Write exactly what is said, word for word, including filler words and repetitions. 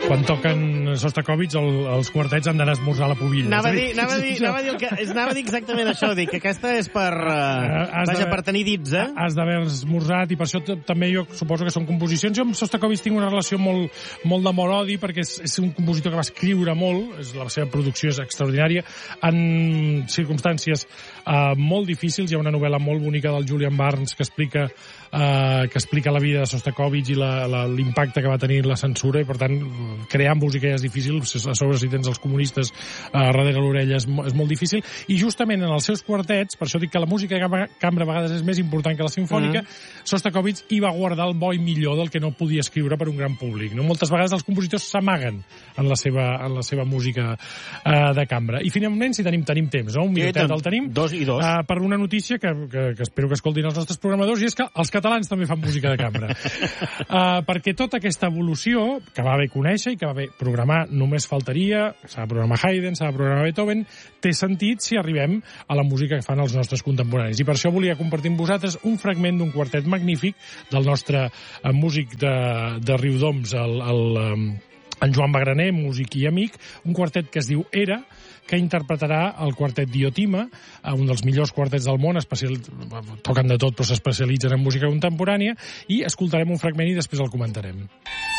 quan toquen Sostakovich, el, els quartets han d'anar a esmorzar a la Pobilla. Anava a dir, anava a dir, anava a dir, el que, anava a dir exactament això, dic, que aquesta és per, uh, vaja, per tenir dits, eh? Has d'haver esmorzat, i per això també jo suposo que són composicions. Jo amb Sostakovich tinc una relació molt, molt d'amor-odi, perquè és, és un compositor que va escriure molt, és, la seva producció és extraordinària, en circumstàncies uh, molt difícils. Hi ha una novel·la molt bonica del Julian Barnes que explica, uh, que explica la vida de Sostakovich i l'impacte que va tenir la censura, i per tant crear música és difícil, a sobre si tens els comunistes uh, darrere l'orella és, és molt difícil, i justament en els seus quartets, per això dic que la música de cambra a vegades és més important que la simfònica, mm. Sostakovich hi va guardar el bo i millor del que no podia escriure per un gran públic. No? Moltes vegades els compositors s'amaguen en la seva, en la seva música uh, de cambra. I finalment, si tenim, tenim temps, no? Un minutet el tenim. Dos i dos. Uh, per una notícia que, que, que espero que escoltin els nostres programadors, i és que els catalans també fan música de cambra. uh, perquè tota aquesta evolució, que va bé conèixer i que va bé programar, només faltaria, s'ha de programar Haydn, s'ha de programar Beethoven, té sentit si arribem a la música que fan els nostres contemporanis. I per això volia compartir amb vosaltres un fragment d'un quartet magnífic del nostre uh, músic de, de Riudoms, el, el, um, en Joan Bagraner, músic i amic, un quartet que es diu Era, que interpretarà el quartet Diotima, un dels millors quartets del món, especial... toquen de tot però s'especialitzen en música contemporània, i escoltarem un fragment i després el comentarem.